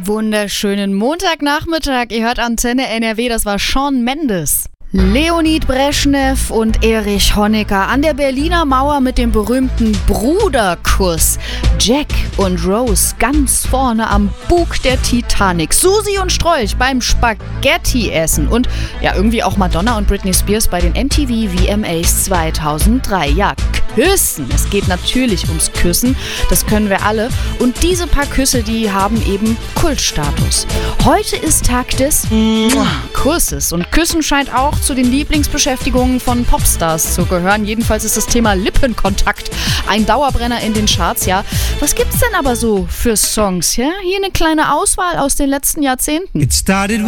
Wunderschönen Montagnachmittag. Ihr hört Antenne NRW, das war Shawn Mendes. Leonid Brezhnev und Erich Honecker an der Berliner Mauer mit dem berühmten Bruderkuss. Jack und Rose ganz vorne am Bug der Titanic. Susi und Strolch beim Spaghetti-Essen. Und ja, irgendwie auch Madonna und Britney Spears bei den MTV VMAs 2003. Ja, Küssen. Es geht natürlich ums Küssen. Das können wir alle. Und diese paar Küsse, die haben eben Kultstatus. Heute ist Tag des Kusses. Und Küssen scheint auch zu den Lieblingsbeschäftigungen von Popstars zu gehören. Jedenfalls ist das Thema Lippenkontakt ein Dauerbrenner in den Charts, ja. Was gibt's denn aber so für Songs, ja? Hier eine kleine Auswahl aus den letzten Jahrzehnten. It started